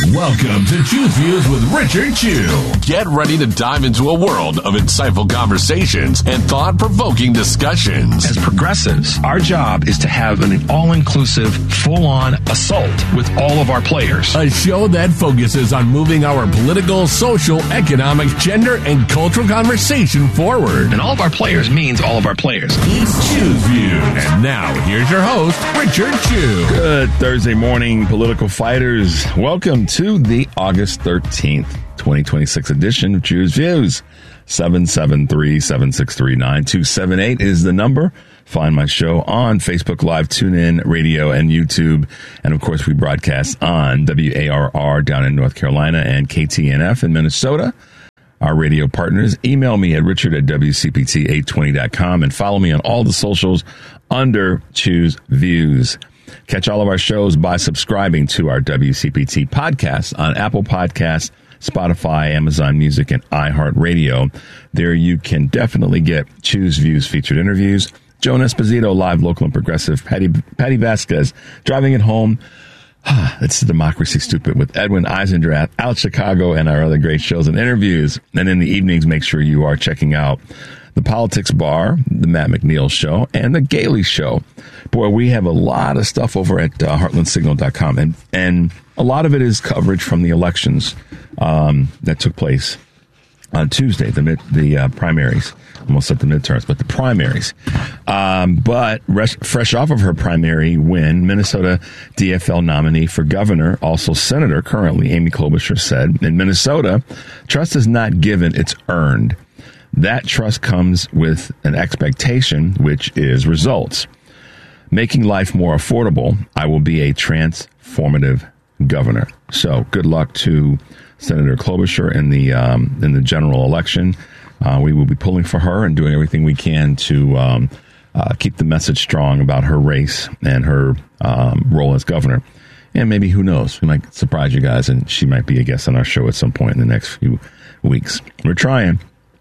Welcome to Choose Views with Richard Chew. Get ready to dive into a world of insightful conversations and thought-provoking discussions. As progressives, our job is to have an all-inclusive, full-on assault with all of our players. A show that focuses on moving our political, social, economic, gender, and cultural conversation forward. And all of our players means all of our players. It's Choose Views. And now, here's your host, Richard Chew. Good Thursday morning, political fighters. Welcome to the August 13th, 2026 edition of Choose Views. 773-763-9278 is the number. Find my show on Facebook Live, TuneIn, Radio, and YouTube. And, of course, we broadcast on WARR down in North Carolina and KTNF in Minnesota. Our radio partners, email me at richard@wcpt820.com and follow me on all the socials under Choose Views. Catch all of our shows by subscribing to our WCPT podcast on Apple Podcasts, Spotify, Amazon Music, and iHeartRadio. There you can definitely get Choose Views featured interviews. Joan Esposito, live, local, and progressive. Patty Vasquez, driving it home. It's Democracy Stupid with Edwin Eisendrath, Out Chicago, and our other great shows and interviews. And in the evenings, make sure you are checking out The Politics Bar, The Matt McNeil Show, and The Gailey Show. Boy, we have a lot of stuff over at heartlandsignal.com, and a lot of it is coverage from the elections that took place on Tuesday, the primaries. Almost said the midterms, but the primaries. But fresh off of her primary win, Minnesota DFL nominee for governor, also senator currently, Amy Klobuchar said, in Minnesota, trust is not given, it's earned. That trust comes with an expectation, which is results. Making life more affordable, I will be a transformative governor. So good luck to Senator Klobuchar in the general election. We will be pulling for her and doing everything we can to keep the message strong about her race and her role as governor. And maybe, who knows, we might surprise you guys and she might be a guest on our show at some point in the next few weeks. We're trying.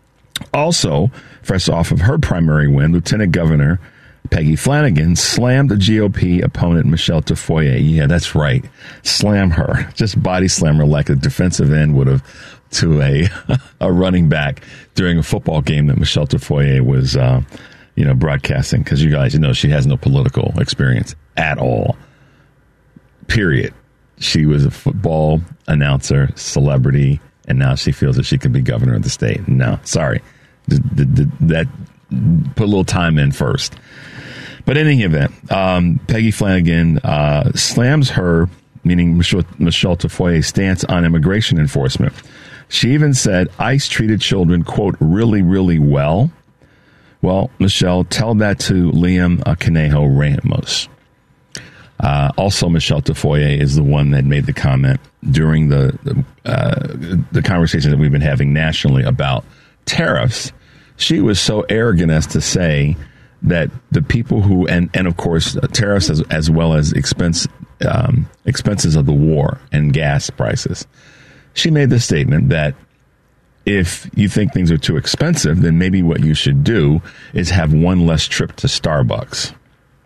Also, fresh off of her primary win, Lieutenant Governor Peggy Flanagan slammed the GOP opponent Michelle Tafoya. Yeah, that's right. Slam her. Just body slam her like a defensive end would have to a running back during a football game that Michelle Tafoya was, broadcasting. Because you guys, she has no political experience at all. Period. She was a football announcer, celebrity, and now she feels that she can be governor of the state. No, sorry. That put a little time in first. But in any event, Peggy Flanagan slams her, meaning Michelle Tafoya's stance on immigration enforcement. She even said ICE treated children, quote, really, really well. Well, Michelle, tell that to Liam Conejo Ramos. Also, Michelle Tafoya is the one that made the comment during the conversation that we've been having nationally about tariffs. She was so arrogant as to say that the people who, and of course, tariffs as well as expenses of the war and gas prices. She made the statement that if you think things are too expensive, then maybe what you should do is have one less trip to Starbucks.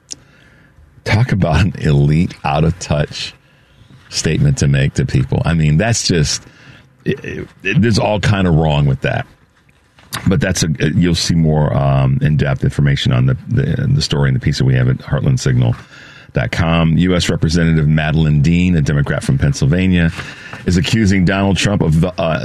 Talk about an elite, out-of-touch statement to make to people. I mean, that's just, there's all kind of wrong with that. But you'll see more in-depth information on the story and the piece that we have at heartlandsignal.com. U.S. Representative Madeleine Dean, a Democrat from Pennsylvania, is accusing Donald Trump of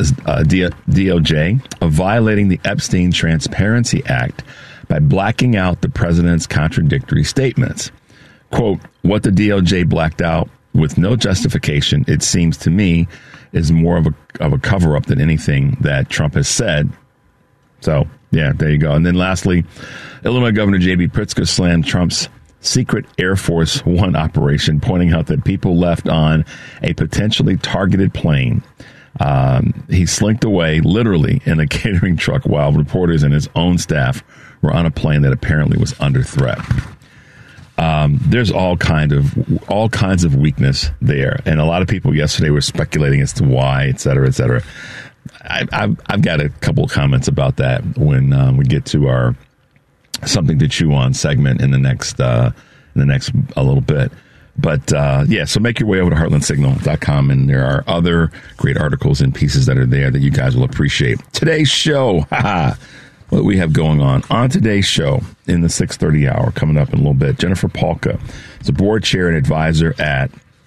DOJ of violating the Epstein Transparency Act by blacking out the president's contradictory statements. Quote, what the DOJ blacked out with no justification, it seems to me, is more of a cover-up than anything that Trump has said. So, yeah, there you go. And then lastly, Illinois Governor J.B. Pritzker slammed Trump's secret Air Force One operation, pointing out that people left on a potentially targeted plane. He slinked away literally in a catering truck while reporters and his own staff were on a plane that apparently was under threat. There's all kinds of weakness there. And a lot of people yesterday were speculating as to why, et cetera, et cetera. I've got a couple of comments about that when we get to our Something to Chew On segment in the next a little bit. But, so make your way over to heartlandsignal.com, and there are other great articles and pieces that are there that you guys will appreciate. Today's show, what we have going on. On today's show, in the 6:30 hour, coming up in a little bit, Jennifer Paulka is a board chair and advisor at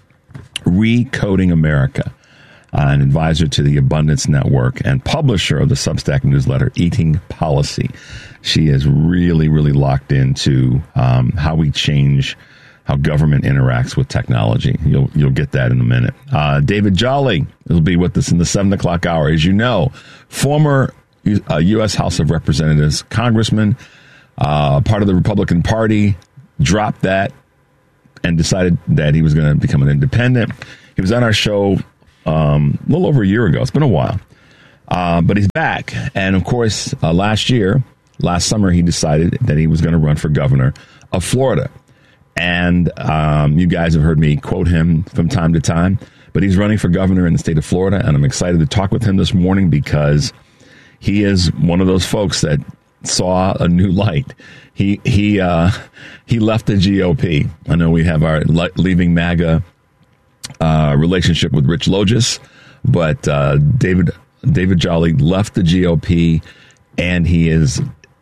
Recoding America, an advisor to the Abundance Network, and publisher of the Substack newsletter, Eating Policy. She is really, really locked into how we change how government interacts with technology. You'll get that in a minute. David Jolly will be with us in the 7 o'clock hour. As you know, former U.S. House of Representatives congressman, part of the Republican Party, dropped that and decided that he was going to become an independent. He was on our show a little over a year ago. It's been a while. But he's back. And, of course, last summer, he decided that he was going to run for governor of Florida. And you guys have heard me quote him from time to time, but he's running for governor in the state of Florida, and I'm excited to talk with him this morning because he is one of those folks that saw a new light. He left the GOP. I know we have our leaving MAGA relationship with Rich Logis, but David Jolly left the GOP, and he has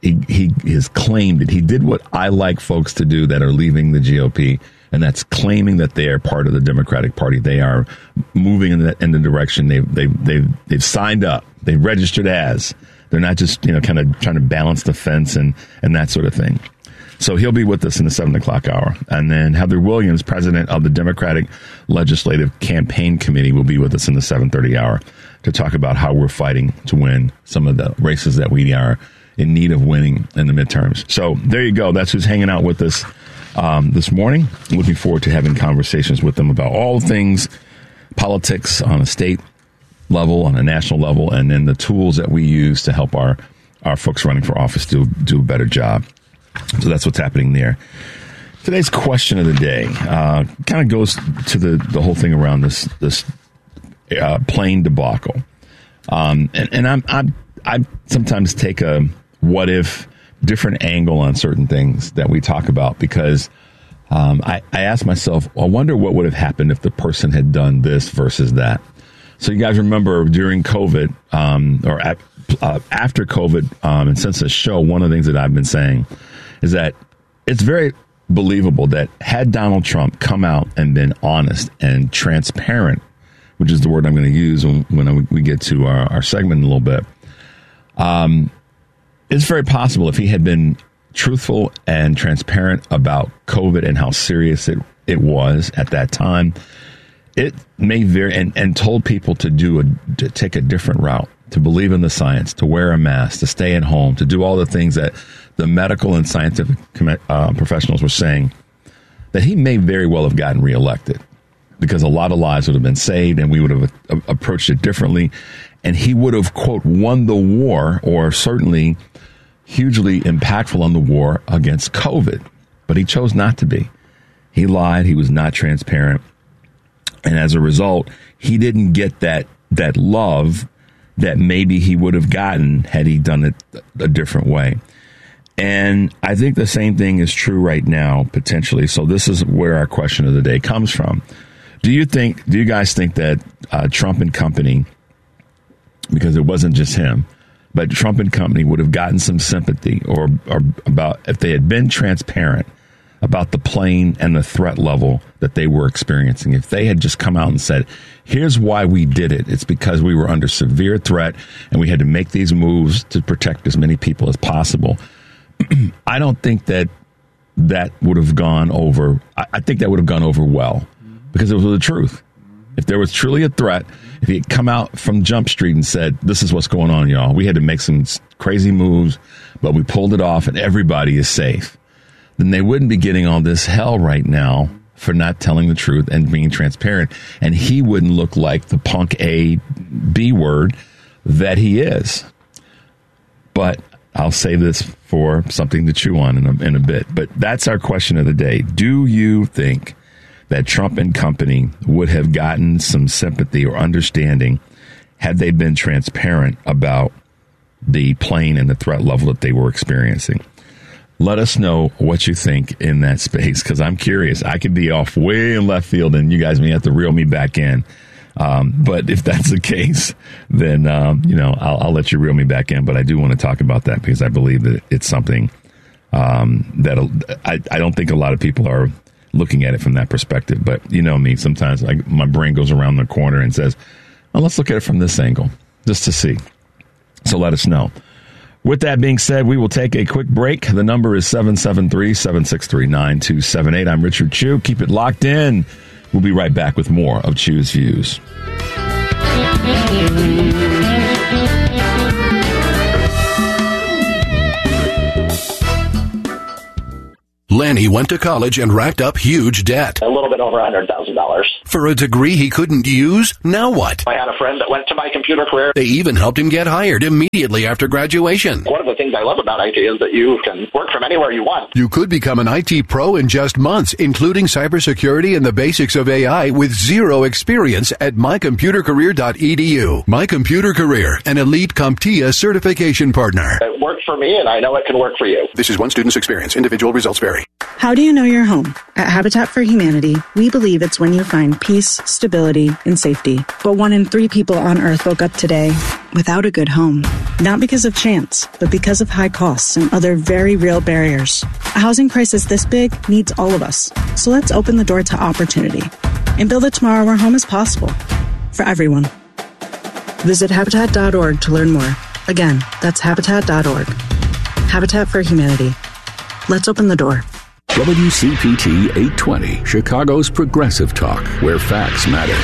claimed it. He did what I like folks to do that are leaving the GOP, and that's claiming that they are part of the Democratic Party. They are moving in the direction they've signed up. They've registered as. They're not just kind of trying to balance the fence and that sort of thing. So he'll be with us in the 7 o'clock hour. And then Heather Williams, president of the Democratic Legislative Campaign Committee, will be with us in the 7:30 hour to talk about how we're fighting to win some of the races that we are in need of winning in the midterms. So there you go. That's who's hanging out with us this morning. Looking forward to having conversations with them about all things politics on a state level, on a national level, and then the tools that we use to help our folks running for office do a better job. So that's what's happening there. Today's question of the day kind of goes to the whole thing around this plane debacle. And I sometimes take a what if different angle on certain things that we talk about because I ask myself, I wonder what would have happened if the person had done this versus that. So you guys remember during COVID or after COVID and since the show, one of the things that I've been saying is that it's very believable that had Donald Trump come out and been honest and transparent, which is the word I'm going to use when we get to our segment in a little bit, it's very possible if he had been truthful and transparent about COVID and how serious it was at that time, it may vary and told people to take a different route, to believe in the science, to wear a mask, to stay at home, to do all the things that the medical and scientific professionals were saying, that he may very well have gotten reelected because a lot of lives would have been saved and we would have approached it differently. And he would have, quote, won the war or certainly hugely impactful on the war against COVID. But he chose not to be. He lied. He was not transparent. And as a result, he didn't get that love that maybe he would have gotten had he done it a different way. And I think the same thing is true right now, potentially. So this is where our question of the day comes from. Do you guys think that Trump and company, because it wasn't just him, but Trump and company would have gotten some sympathy or about if they had been transparent about the plane and the threat level that they were experiencing? If they had just come out and said, here's why we did it. It's because we were under severe threat and we had to make these moves to protect as many people as possible. I don't think that would have gone over. I think that would have gone over well because it was the truth. If there was truly a threat, if he had come out from Jump Street and said, this is what's going on, y'all. We had to make some crazy moves, but we pulled it off and everybody is safe. Then they wouldn't be getting all this hell right now for not telling the truth and being transparent. And he wouldn't look like the punk B word that he is. But I'll save this for something to chew on in a bit. But that's our question of the day. Do you think that Trump and company would have gotten some sympathy or understanding had they been transparent about the plane and the threat level that they were experiencing? Let us know what you think in that space, because I'm curious. I could be off way in left field, and you guys may have to reel me back in. But if that's the case, then, I'll let you reel me back in. But I do want to talk about that because I believe that it's something that I don't think a lot of people are looking at it from that perspective. But you know me, sometimes my brain goes around the corner and says, well, let's look at it from this angle just to see. So let us know. With that being said, we will take a quick break. The number is 773-763-9278. I'm Richard Chew. Keep it locked in. We'll be right back with more of Chew's Views. Lanny went to college and racked up huge debt. A little bit over $100,000. For a degree he couldn't use? Now what? I had a friend that went to My Computer Career. They even helped him get hired immediately after graduation. One of the things I love about IT is that you can work from anywhere you want. You could become an IT pro in just months, including cybersecurity and the basics of AI with zero experience at mycomputercareer.edu. My Computer Career, an elite CompTIA certification partner. It worked for me, and I know it can work for you. This is one student's experience. Individual results vary. How do you know you're home? At Habitat for Humanity, we believe it's when you find peace, stability, and safety. But 1 in 3 people on Earth woke up today without a good home. Not because of chance, but because of high costs and other very real barriers. A housing crisis this big needs all of us. So let's open the door to opportunity and build a tomorrow where home is possible for everyone. Visit Habitat.org to learn more. Again, that's Habitat.org. Habitat for Humanity. Let's open the door. WCPT 820, Chicago's progressive talk, where facts matter.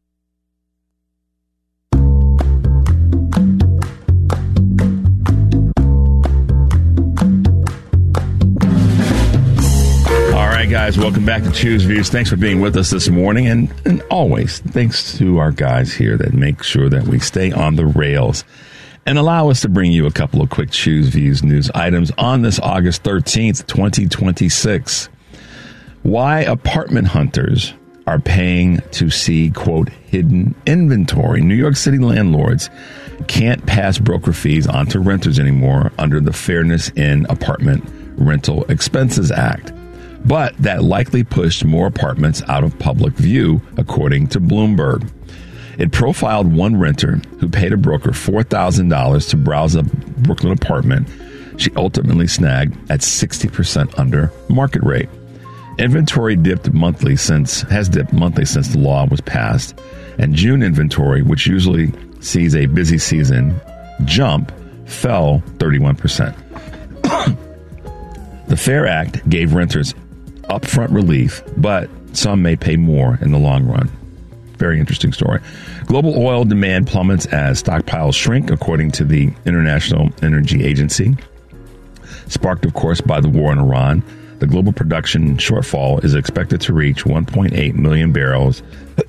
All right, guys, welcome back to Chew's Views. Thanks for being with us this morning. And always, thanks to our guys here that make sure that we stay on the rails and allow us to bring you a couple of quick Chew's Views news items on this August 13th, 2026. Why apartment hunters are paying to see, quote, hidden inventory. New York City landlords can't pass broker fees onto renters anymore under the Fairness in Apartment Rental Expenses Act. But that likely pushed more apartments out of public view, according to Bloomberg. It profiled one renter who paid a broker $4,000 to browse a Brooklyn apartment she ultimately snagged at 60% under market rate. Inventory has dipped monthly since the law was passed, and June inventory, which usually sees a busy season jump, fell 31%. The FAIR Act gave renters upfront relief, but some may pay more in the long run. Very interesting story. Global oil demand plummets as stockpiles shrink, according to the International Energy Agency. Sparked, of course, by the war in Iran, the global production shortfall is expected to reach 1.8 million barrels.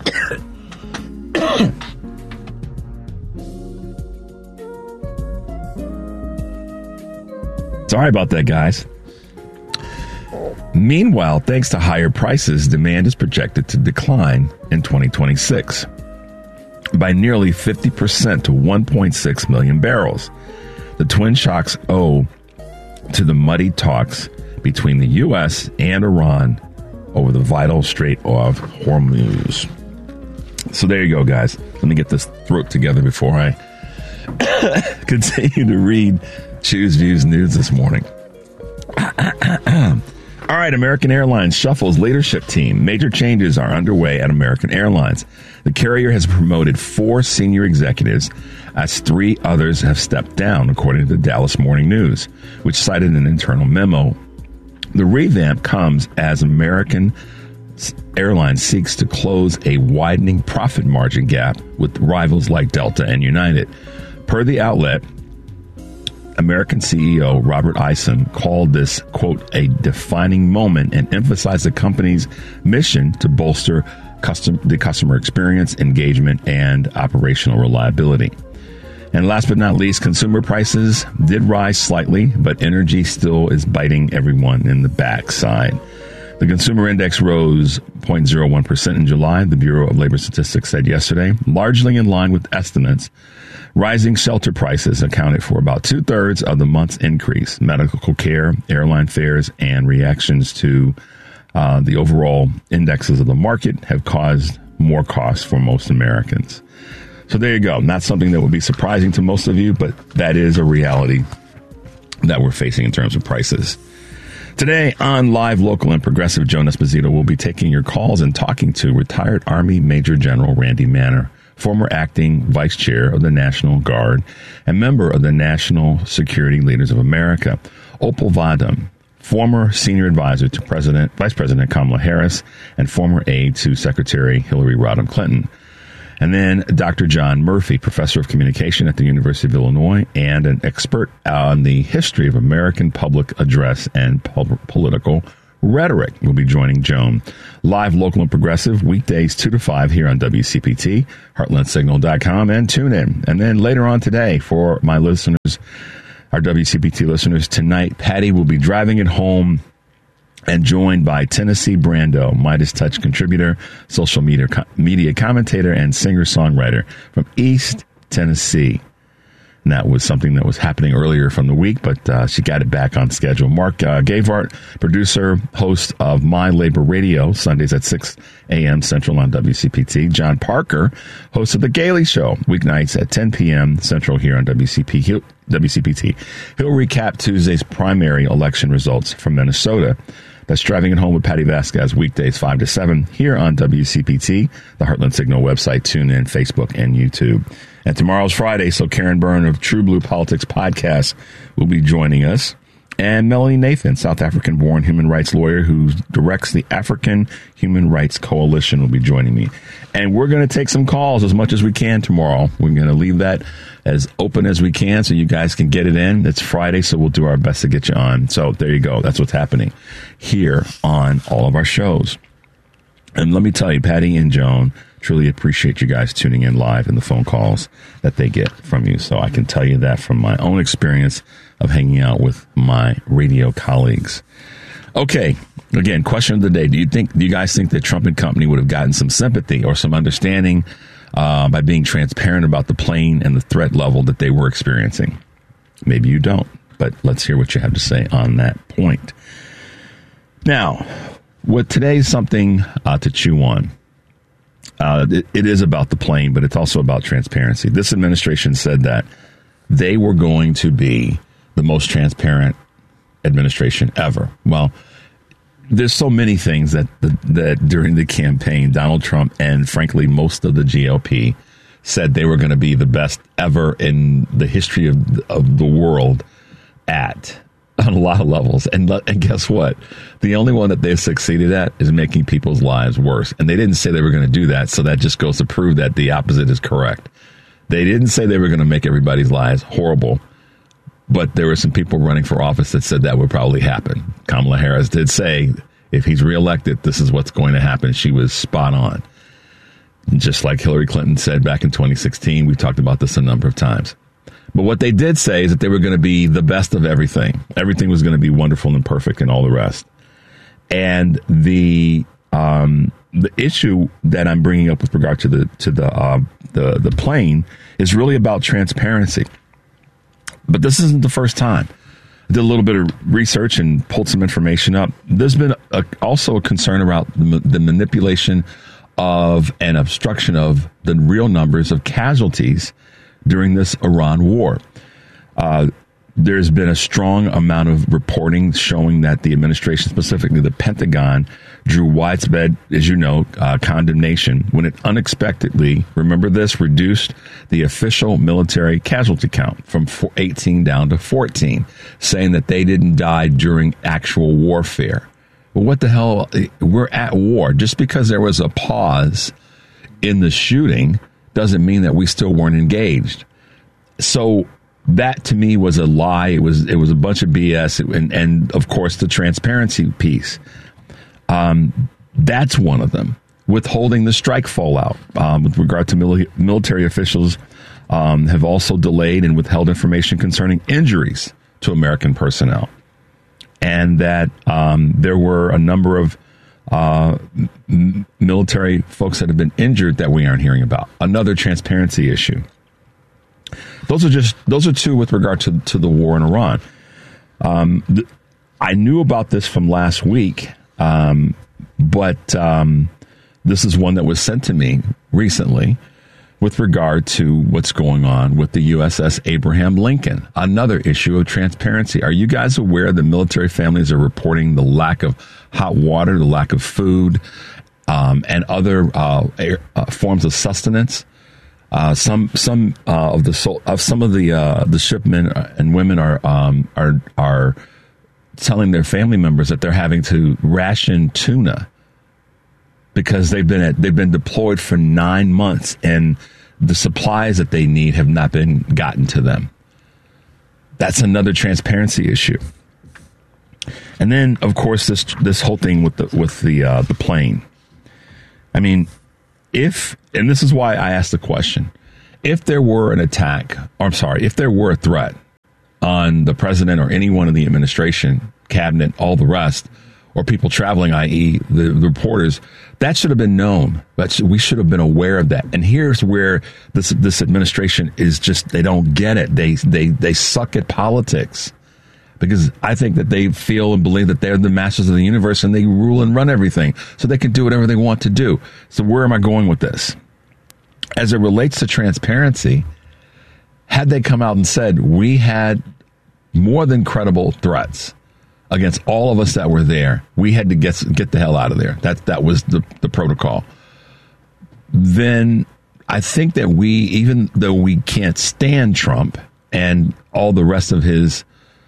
Sorry about that, guys. Meanwhile, thanks to higher prices, demand is projected to decline in 2026 by nearly 50% to 1.6 million barrels. The twin shocks owe to the muddy talks between the U.S. and Iran over the vital Strait of Hormuz. So there you go, guys. Let me get this throat together before I continue to read Chew's Views News this morning. All right, American Airlines shuffles leadership team. Major changes are underway at American Airlines. The carrier has promoted 4 senior executives as 3 others have stepped down, according to the Dallas Morning News, which cited an internal memo. The revamp comes as American Airlines seeks to close a widening profit margin gap with rivals like Delta and United. Per the outlet, American CEO Robert Isom called this, quote, a defining moment and emphasized the company's mission to bolster the customer experience, engagement, and operational reliability. And last but not least, consumer prices did rise slightly, but energy still is biting everyone in the backside. The consumer index rose 0.01% in July, the Bureau of Labor Statistics said yesterday, largely in line with estimates. Rising shelter prices accounted for about 2/3 of the month's increase. Medical care, airline fares, and reactions to the overall indexes of the market have caused more costs for most Americans. So there you go. Not something that would be surprising to most of you, but that is a reality that we're facing in terms of prices. Today on Live, Local, and Progressive, Joan Esposito will be taking your calls and talking to retired Army Major General Randy Manner, former acting vice chair of the National Guard and member of the National Security Leaders of America. Opal Vadam, former senior advisor to Vice President Kamala Harris and former aide to Secretary Hillary Rodham Clinton. And then Dr. John Murphy, professor of communication at the University of Illinois and an expert on the history of American public address and political rhetoric, will be joining Joan. Live, Local, and Progressive, weekdays 2 to 5 here on WCPT, heartlandsignal.com, and tune in. And then later on today, for my listeners, our WCPT listeners, tonight, Patty will be driving it home and joined by Tennessee Brando, Midas Touch contributor, social media commentator, and singer-songwriter from East Tennessee. And that was something that was happening earlier from the week, but she got it back on schedule. Mark Gavart, producer, host of My Labor Radio, Sundays at 6 a.m. Central on WCPT. John Parker, host of The Gailey Show, weeknights at 10 p.m. Central here on WCPT. He'll recap Tuesday's primary election results from Minnesota. That's Driving It Home with Patty Vasquez, weekdays 5 to 7 here on WCPT, the Heartland Signal website, TuneIn, Facebook, and YouTube. And tomorrow's Friday, so Karen Byrne of True Blue Politics Podcast will be joining us. And Melanie Nathan, South African-born human rights lawyer who directs the African Human Rights Coalition, will be joining me. And we're going to take some calls as much as we can tomorrow. We're going to leave that as open as we can so you guys can get it in. It's Friday, so we'll do our best to get you on. So there you go. That's what's happening here on all of our shows. And let me tell you, Patty and Joan truly appreciate you guys tuning in live and the phone calls that they get from you. So I can tell you that from my own experience of hanging out with my radio colleagues. Okay, again, question of the day. Do you guys think that Trump and company would have gotten some sympathy or some understanding by being transparent about the plane and the threat level that they were experiencing? Maybe you don't, but let's hear what you have to say on that point. Now, today's something to chew on. It is about the plane, but it's also about transparency. This administration said that they were going to be the most transparent administration ever. Well, there's so many things that during the campaign, Donald Trump and frankly most of the GOP said they were going to be the best ever in the history of the world on a lot of levels. And guess what? The only one that they've succeeded at is making people's lives worse. And they didn't say they were going to do that. So that just goes to prove that the opposite is correct. They didn't say they were going to make everybody's lives horrible. But there were some people running for office that said that would probably happen. Kamala Harris did say if he's reelected, this is what's going to happen. She was spot on. Just like Hillary Clinton said back in 2016. We've talked about this a number of times. But what they did say is that they were going to be the best of everything. Everything was going to be wonderful and perfect and all the rest. And the issue that I'm bringing up with regard to the plane is really about transparency. But this isn't the first time. I did a little bit of research and pulled some information up. There's been also a concern about the manipulation of and obstruction of the real numbers of casualties during this Iran war. There's been a strong amount of reporting showing that the administration, specifically the Pentagon, drew widespread, as you know, condemnation when it unexpectedly, remember this, reduced the official military casualty count from 18 down to 14, saying that they didn't die during actual warfare. Well, what the hell? We're at war. Just because there was a pause in the shooting doesn't mean that we still weren't engaged. So that to me was a lie. It was a bunch of BS. And of course, the transparency piece. That's one of them. Withholding the strike fallout with regard to military officials have also delayed and withheld information concerning injuries to American personnel. And that there were a number of military folks that have been injured that we aren't hearing about. Another transparency issue. Those are two with regard to the war in Iran. I knew about this from last week, but this is one that was sent to me recently with regard to what's going on with the USS Abraham Lincoln. Another issue of transparency. Are you guys aware that military families are reporting the lack of hot water, the lack of food, and other forms of sustenance? Some of the shipmen and women are telling their family members that they're having to ration tuna because they've been deployed for 9 months and the supplies that they need have not been gotten to them. That's another transparency issue. And then, of course, this whole thing with the plane. I mean, and this is why I asked the question, if there were if there were a threat on the president or anyone in the administration, cabinet, all the rest, or people traveling, i.e. the reporters, that should have been known. But we should have been aware of that. And here's where this administration is just, they don't get it. They suck at politics. Because I think that they feel and believe that they're the masters of the universe and they rule and run everything. So they can do whatever they want to do. So where am I going with this? As it relates to transparency, had they come out and said, we had more than credible threats against all of us that were there, we had to get the hell out of there. That was the protocol. Then I think that we, even though we can't stand Trump and all the rest of his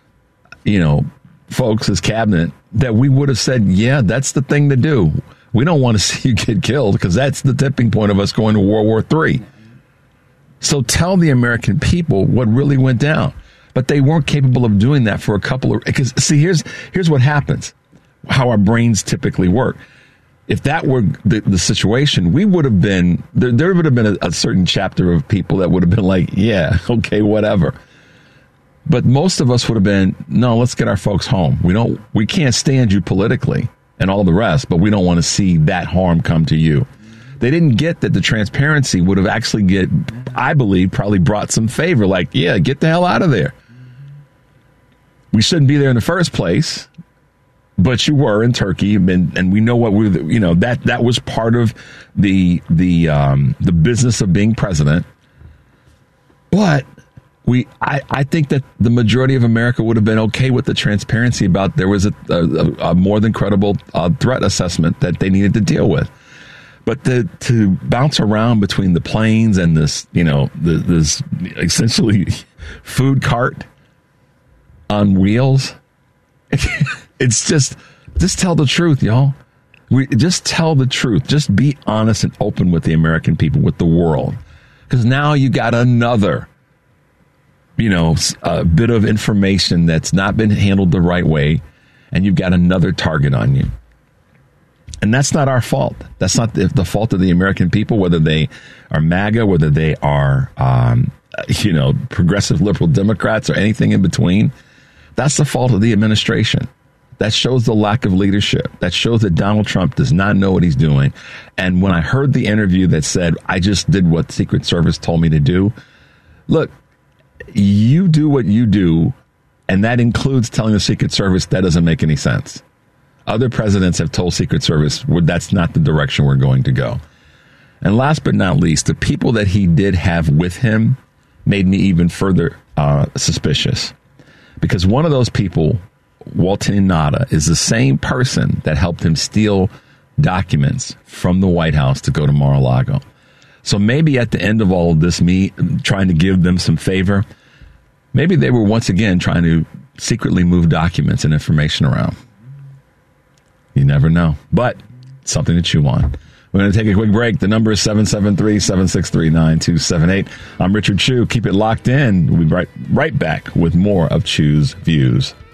folks, his cabinet, that we would have said, yeah, that's the thing to do. We don't want to see you get killed because that's the tipping point of us going to World War III. So tell the American people what really went down. But they weren't capable of doing that for because see, here's what happens, how our brains typically work. If that were the situation, we would have been, there would have been a certain chapter of people that would have been like, yeah, okay, whatever. But most of us would have been, no, let's get our folks home. We can't stand you politically and all the rest, but we don't want to see that harm come to you. They didn't get that the transparency would have actually I believe, probably brought some favor. Like, yeah, get the hell out of there. We shouldn't be there in the first place, but you were in Turkey, and we know what that was part of the business of being president. But I think that the majority of America would have been okay with the transparency about there was a more than credible threat assessment that they needed to deal with. But to bounce around between the planes and this essentially food cart on wheels, it's just tell the truth, y'all. Just tell the truth. Just be honest and open with the American people, with the world. Because now you got another a bit of information that's not been handled the right way, and you've got another target on you. And that's not our fault. That's not the fault of the American people, whether they are MAGA, whether they are, progressive liberal Democrats or anything in between. That's the fault of the administration. That shows the lack of leadership. That shows that Donald Trump does not know what he's doing. And when I heard the interview that said, I just did what Secret Service told me to do, look, you do what you do, and that includes telling the Secret Service that doesn't make any sense. Other presidents have told Secret Service that's not the direction we're going to go. And last but not least, the people that he did have with him made me even further suspicious. Because one of those people, Walter Nada, is the same person that helped him steal documents from the White House to go to Mar-a-Lago. So maybe at the end of all of this, me trying to give them some favor, maybe they were once again trying to secretly move documents and information around. You never know. But something to chew on. We're going to take a quick break. The number is 773-763-9278. I'm Richard Chew. Keep it locked in. We'll be right back with more of Chew's Views.